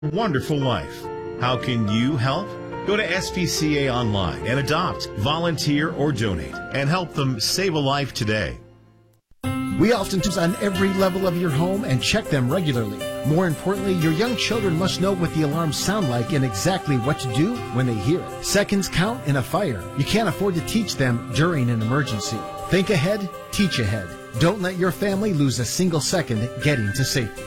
wonderful life. How can you help? Go to SPCA online and adopt, volunteer, or donate and help them save a life today. We often choose on every level of your home and check them regularly. More importantly, your young children must know what the alarms sound like and exactly what to do when they hear it. Seconds count in a fire. You can't afford to teach them during an emergency. Think ahead, teach ahead. Don't let your family lose a single second getting to safety.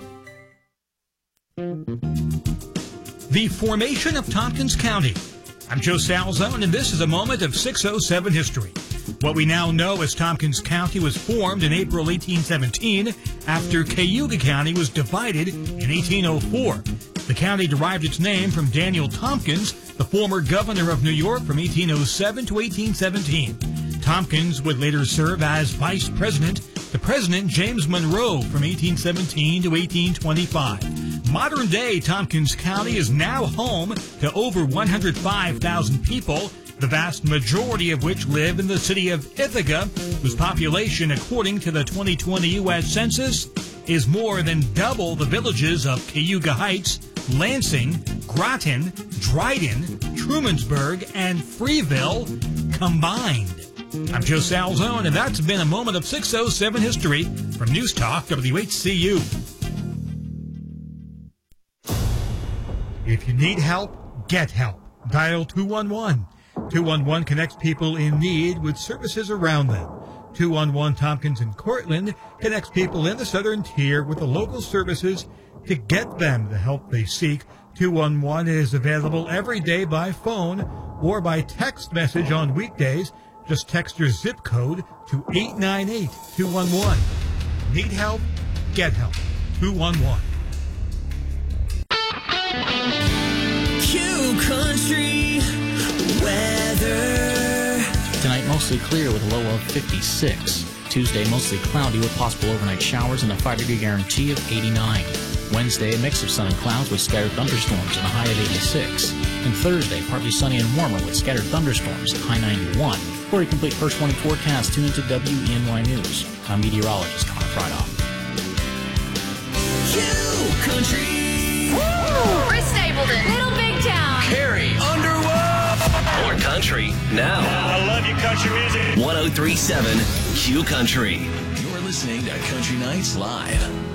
The formation of Tompkins County. I'm Joe Salzone, and this is a moment of 607 history. What we now know as Tompkins County was formed in April 1817 after Cayuga County was divided in 1804. The county derived its name from Daniel Tompkins, the former governor of New York from 1807 to 1817. Tompkins would later serve as vice president to President James Monroe from 1817 to 1825. Modern-day Tompkins County is now home to over 105,000 people, the vast majority of which live in the city of Ithaca, whose population, according to the 2020 U.S. Census, is more than double the villages of Cayuga Heights, Lansing, Groton, Dryden, Trumansburg, and Freeville combined. I'm Joe Salzone, and that's been a moment of 607 history from News Talk WHCU. If you need help, get help. Dial 211. 211 connects people in need with services around them. 211 Tompkins and Cortland connects people in the southern tier with the local services to get them the help they seek. 211 is available every day by phone or by text message on weekdays. Just text your zip code to 898-211. Need help? Get help. 211. Q Country weather. Tonight, mostly clear with a low of 56. Tuesday, mostly cloudy with possible overnight showers and a 5-degree guarantee of 89. Wednesday, a mix of sun and clouds with scattered thunderstorms and a high of 86. And Thursday, partly sunny and warmer with scattered thunderstorms, high 91. For a complete first warning forecast, tune into WENY News. I'm meteorologist Connor Friedhoff. Q Country. Woo! We're Stapleton, Little Big Town, Cary, Underwood. More country now. I love you, country music. 1037 Q Country. You're listening to Country Nights Live.